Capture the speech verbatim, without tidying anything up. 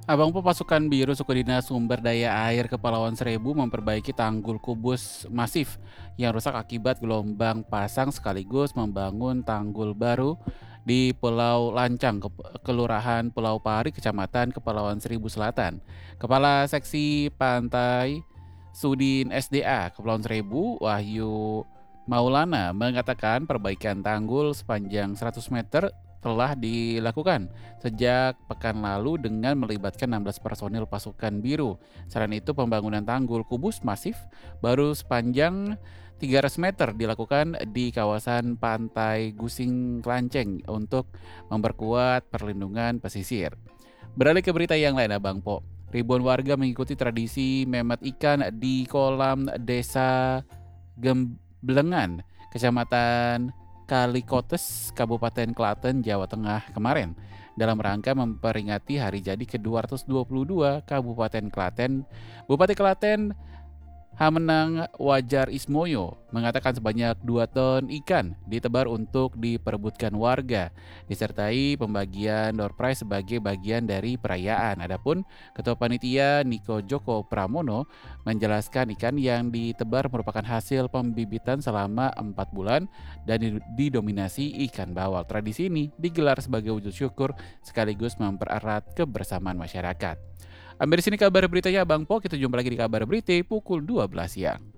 Abang Po pasukan biru suku dinas sumber daya air Kepulauan Seribu memperbaiki tanggul kubus masif yang rusak akibat gelombang pasang sekaligus membangun tanggul baru di Pulau Lancang, Kep- Kelurahan Pulau Pari, Kecamatan Kepulauan Seribu Selatan. Kepala Seksi Pantai Sudin S D A Kepulauan Seribu, Wahyu Maulana, mengatakan perbaikan tanggul sepanjang seratus meter telah dilakukan sejak pekan lalu dengan melibatkan enam belas personil pasukan biru. Selain itu, pembangunan tanggul kubus masif baru sepanjang tiga ratus meter dilakukan di kawasan Pantai Gusing Klanceng untuk memperkuat perlindungan pesisir. Beralih ke berita yang lain, Abang Po. Ribuan warga mengikuti tradisi memet ikan di kolam desa Gemblengan, Kecamatan Kalikotes, Kabupaten Klaten, Jawa Tengah kemarin dalam rangka memperingati hari jadi ke dua ratus dua puluh dua Kabupaten Klaten. Bupati Klaten Hamenang Wajar Ismoyo mengatakan sebanyak dua ton ikan ditebar untuk diperebutkan warga, disertai pembagian door prize sebagai bagian dari perayaan. Adapun Ketua Panitia Niko Joko Pramono menjelaskan ikan yang ditebar merupakan hasil pembibitan selama empat bulan dan didominasi ikan bawal. Tradisi ini digelar sebagai wujud syukur sekaligus mempererat kebersamaan masyarakat. Sampai di sini kabar beritanya Bang Po, kita jumpa lagi di kabar berita pukul dua belas siang.